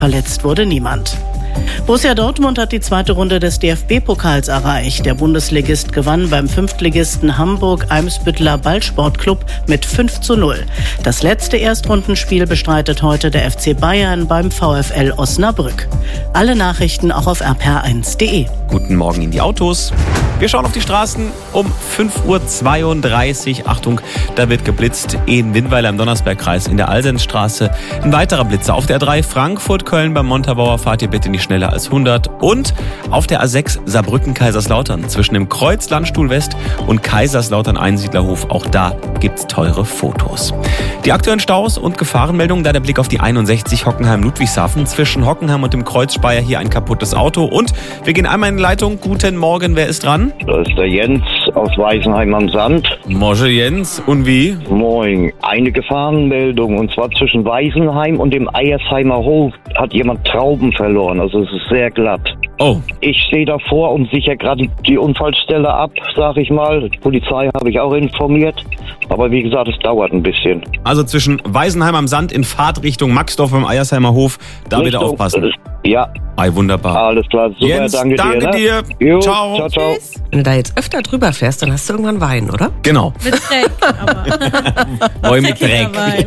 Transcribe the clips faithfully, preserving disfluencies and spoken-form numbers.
Verletzt wurde niemand. Borussia Dortmund hat die zweite Runde des D F B-Pokals erreicht. Der Bundesligist gewann beim Fünftligisten Hamburg-Eimsbütteler Ballsportclub mit fünf zu null. Das letzte Erstrundenspiel bestreitet heute der F C Bayern beim VfL Osnabrück. Alle Nachrichten auch auf r p r eins punkt d e. Guten Morgen in die Autos. Wir schauen auf die Straßen um fünf Uhr zweiunddreißig. Achtung, da wird geblitzt in Winnweiler im Donnersbergkreis in der Alsensstraße. Ein weiterer Blitzer auf der A drei Frankfurt-Köln beim Montabaur. Fahrt ihr bitte nicht schneller als hundert. Und auf der A sechs Saarbrücken-Kaiserslautern zwischen dem Kreuz Landstuhl West und Kaiserslautern-Einsiedlerhof. Auch da gibt's teure Fotos. Die aktuellen Staus und Gefahrenmeldungen, da der Blick auf die einundsechzig Hockenheim-Ludwigshafen. Zwischen Hockenheim und dem Kreuzspeier hier ein kaputtes Auto. Und wir gehen einmal in die Leitung. Guten Morgen, wer ist dran? Da ist der Jens aus Weißenheim am Sand. Morgen Jens, und wie? Moin. Eine Gefahrenmeldung, und zwar zwischen Weißenheim und dem Eiersheimer Hof hat jemand Trauben verloren. Also es ist sehr glatt. Oh. Ich stehe davor und sichere gerade die Unfallstelle ab, sag ich mal. Die Polizei habe ich auch informiert. Aber wie gesagt, es dauert ein bisschen. Also zwischen Weißenheim am Sand in Fahrtrichtung Maxdorf beim Eiersheimer Hof. Da bitte Richtung, aufpassen. Ja. Ei, wunderbar. Alles klar, super, Jens, danke, danke dir. dir. Ne? Jo, ciao. Ciao, ciao. Wenn du da jetzt öfter drüber fährst, dann hast du irgendwann Wein, oder? Genau. Mit Dreck, aber. Neu mit Dreck.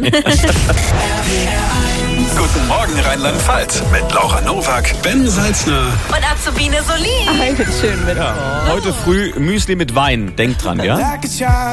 Guten Morgen Rheinland-Pfalz mit Laura Nowak, Ben Salzner und Azubine Solin. Einen schönen Mittwoch. Heute früh Müsli mit Wein. Denkt dran, ja?